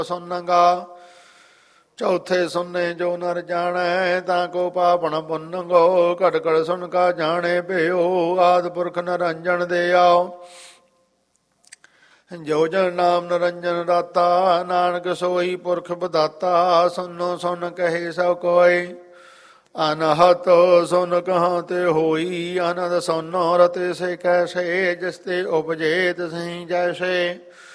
ਸੁਨਗਾ। ਚੌਥੇ ਸੁਨੇ ਜੋ ਨਰ ਜਾਣੈ ਤਾਂ ਕੋ ਪਾਪਣ ਪੁੰਨਗੋ। ਘਟ ਘਟ ਸੁਨ ਕਾ ਜਾਣੇ ਭਿਓ ਆਦਿ ਪੁਰਖ ਨਿਰੰਜਨ ਦੇ ਆਓ। ਜੋ ਜਨ ਨਾਮ ਨਿਰੰਜਨ ਦਾਤਾ ਨਾਨਕ ਸੋਈ ਪੁਰਖ ਬਦਾਤਾ। ਸੁਨੋ ਸੁਨ ਕਹੇ ਸਭ ਕੋਇ ਅਨਹਤ ਸੁਨ ਕਹਾਂ ਤੇ ਹੋਈ। ਆਨੰਦ ਸੁਨੋ ਰਤੇ ਸੇ ਕੈਸੇ ਜਿਸ ਤੇ ਉਪਜੇ ਤਿਸਹੀ ਜੈਸੇ।